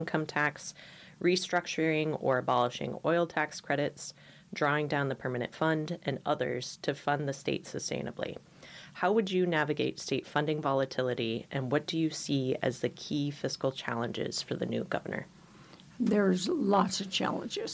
income tax, restructuring or abolishing oil tax credits, drawing down the permanent fund, and others to fund the state sustainably. How would you navigate state funding volatility, and what do you see as the key fiscal challenges for the new governor? There's lots of challenges.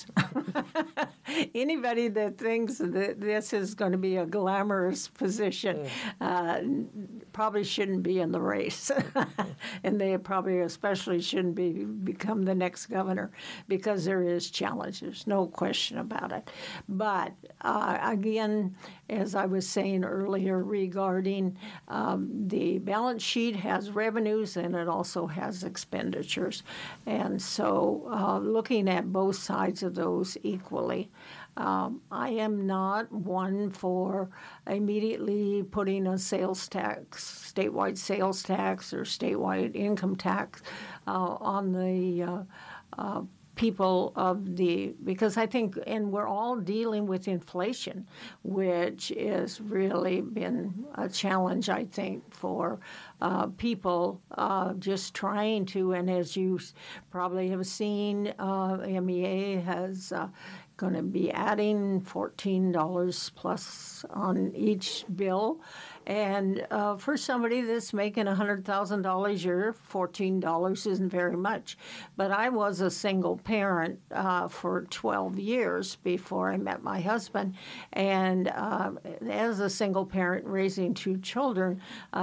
Anybody that thinks that this is going to be a glamorous position probably shouldn't be in the race. And they probably especially shouldn't become the next governor, because there is challenges, no question about it. But again, as I was saying earlier regarding the balance sheet has revenues and it also has expenditures. And so looking at both sides of those equally. I am not one for immediately putting a sales tax, statewide sales tax or statewide income tax on the people because I think, and we're all dealing with inflation, which has really been a challenge, I think, for people just trying to, and as you probably have seen, MEA has going to be adding $14 plus on each bill. And for somebody that's making $100,000 a year, $14 isn't very much. But I was a single parent for 12 years before I met my husband. And as a single parent raising two children,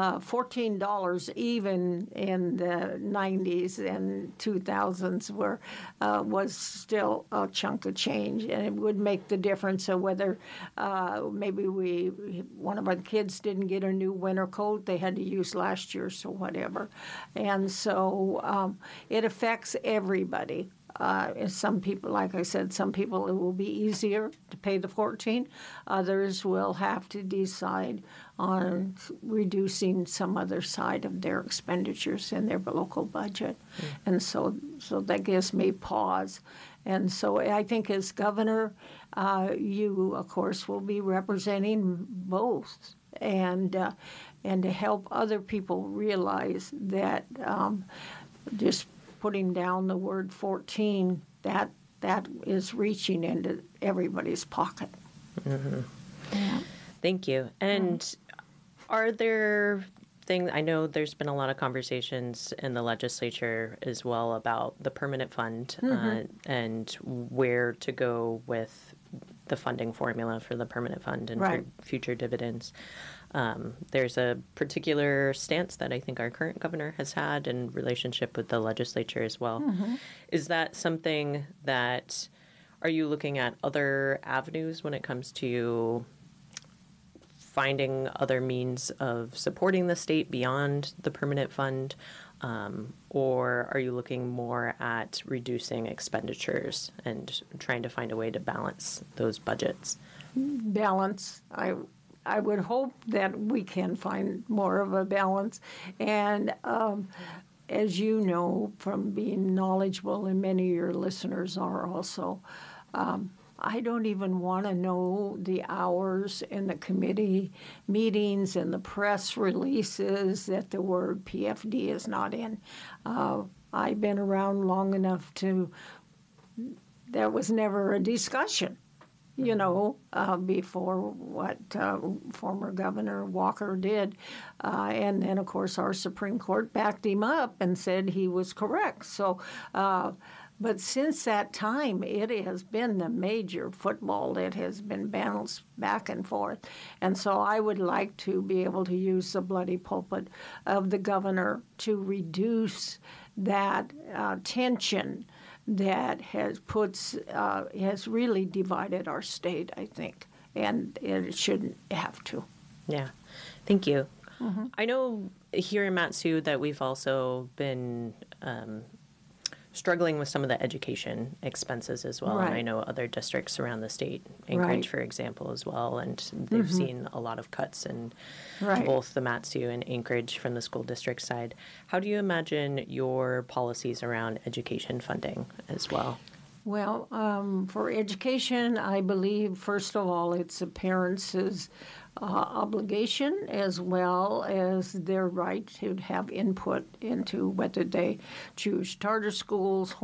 $14 even in the 90s and 2000s was still a chunk of change. And it would make the difference of whether maybe one of our kids didn't get a new winter coat. They had to use last year's or whatever. And so it affects everybody. Some people, like I said, some people it will be easier to pay the 14. Others will have to decide on reducing some other side of their expenditures in their local budget. And so that gives me pause. And so I think as governor, you, of course, will be representing both. And to help other people realize that just putting down the word 14, that is reaching into everybody's pocket. Mm-hmm. Yeah. Thank you. And are there things, I know there's been a lot of conversations in the legislature as well about the permanent fund and where to go with the funding formula for the permanent fund and for future dividends. There's a particular stance that I think our current governor has had in relationship with the legislature as well. Is that something that, are you looking at other avenues when it comes to finding other means of supporting the state beyond the permanent fund? Or are you looking more at reducing expenditures and trying to find a way to balance those budgets? Balance. I would hope that we can find more of a balance. And as you know from being knowledgeable, and many of your listeners are also, I don't even want to know the hours in the committee meetings and the press releases that the word PFD is not in. I've been around long enough there was never a discussion, before what former Governor Walker did. And then, of course, our Supreme Court backed him up and said he was correct. So, but since that time, it has been the major football that has been bounced back and forth. And so I would like to be able to use the bloody pulpit of the governor to reduce that tension that has really divided our state, I think, and it shouldn't have to. Yeah, thank you. I know here in Mat-Su that we've also been struggling with some of the education expenses as well. And I know other districts around the state, Anchorage, for example, as well, and they've seen a lot of cuts in both the Mat-Su and Anchorage from the school district side. How do you imagine your policies around education funding as well? Well, for education, I believe, first of all, it's the parents' obligation as well as their right to have input into whether they choose charter schools,